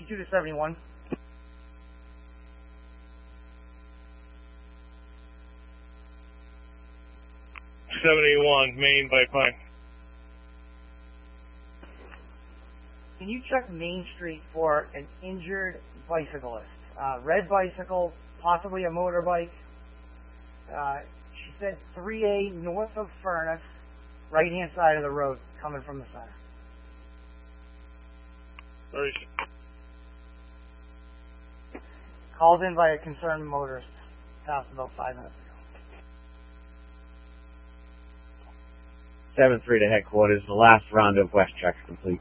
52 to 71. Main by Pine. Can you check Main Street for an injured bicyclist? Red bicycle, possibly a motorbike. She said 3A north of Furnace, right-hand side of the road, coming from the center. Where is she? Called in by a concerned motorist. Passed about 5 minutes ago. 7-3 to headquarters. The last round of West checks complete.